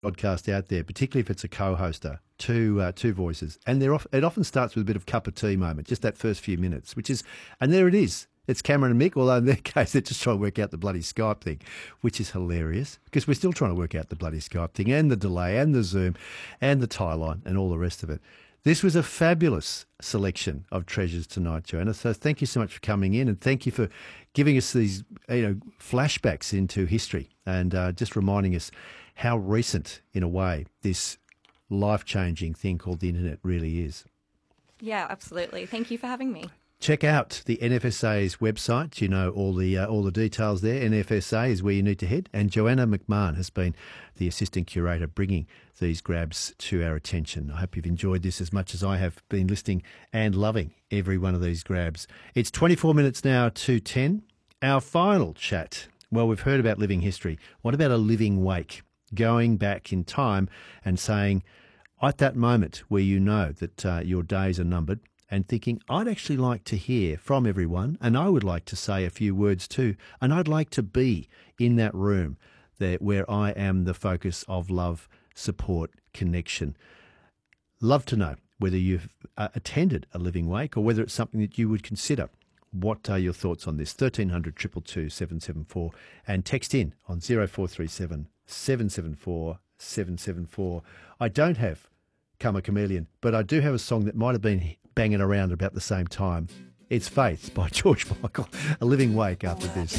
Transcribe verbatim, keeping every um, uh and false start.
podcast out there, particularly if it's a co-hoster, two uh, two voices, and they're off, it often starts with a bit of cup of tea moment, just that first few minutes, which is, and there it is. It's Cameron and Mick, although in their case they're just trying to work out the bloody Skype thing, which is hilarious because we're still trying to work out the bloody Skype thing and the delay and the Zoom and the tie line and all the rest of it. This was a fabulous selection of treasures tonight, Joanna. So thank you so much for coming in, and thank you for giving us these, you know, flashbacks into history and uh, just reminding us how recent, in a way, this life-changing thing called the internet really is. Yeah, absolutely. Thank you for having me. Check out the N F S A's website. You know all the uh, all the details there. N F S A is where you need to head. And Joanna McMahon has been the assistant curator bringing these grabs to our attention. I hope you've enjoyed this as much as I have been listening and loving every one of these grabs. It's twenty-four minutes now to ten. Our final chat. Well, we've heard about living history. What about a living wake? Going back in time and saying, at that moment where you know that uh, your days are numbered, and thinking, I'd actually like to hear from everyone, and I would like to say a few words too, and I'd like to be in that room there where I am the focus of love, support, connection. Love to know whether you've uh, attended a living wake or whether it's something that you would consider. What are your thoughts on this? thirteen hundred, two two two, seven seven four, and text in on zero four three seven, seven seven four, seven seven four. I don't have Come a Chameleon, but I do have a song that might have been banging around about the same time. It's Faith by George Michael. A living wake after this.